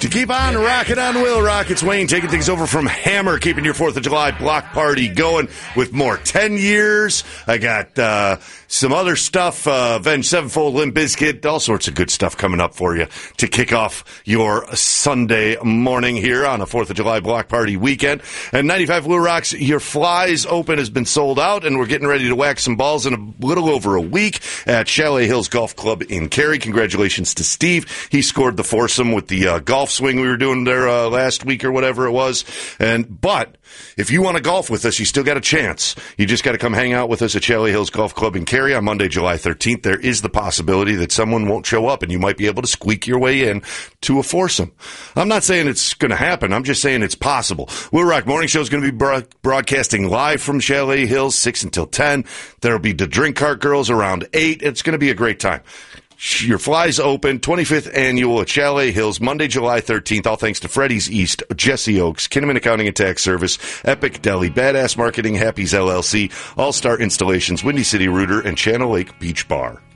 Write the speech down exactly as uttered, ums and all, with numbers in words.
Keep on rocking on Will Rock. It's Wayne taking things over from Hammer, keeping your fourth of July block party going with more ten years. I got uh, some other stuff, uh, Avenged Sevenfold, Limp Bizkit, all sorts of good stuff coming up for you to kick off your Sunday morning here on a fourth of July block party weekend. And ninety-five Will Rock's Your Flies Open has been sold out, and we're getting ready to whack some balls in a little over a week at Chalet Hills Golf Club in Cary. Congratulations to Steve. He scored the foursome with the uh, golf swing we were doing there uh, last week or whatever it was. And but if you want to golf with us, you still got a chance. You just got to come hang out with us at Chalet Hills Golf Club in Cary on Monday, July thirteenth. There is the possibility that someone won't show up, and you might be able to squeak your way in to a foursome. I'm not saying it's going to happen. I'm just saying it's possible. Will Rock Morning Show is going to be bro- broadcasting live from Chalet Hills, six until ten. There will be the Drink Cart Girls around eight. It's going to be a great time. Your Flies Open, twenty-fifth Annual at Chalet Hills, Monday, July thirteenth. All thanks to Freddy's East, Jesse Oaks, Kinnaman Accounting and Tax Service, Epic Deli, Badass Marketing, Happy's L L C, All-Star Installations, Windy City Rooter, and Channel Lake Beach Bar.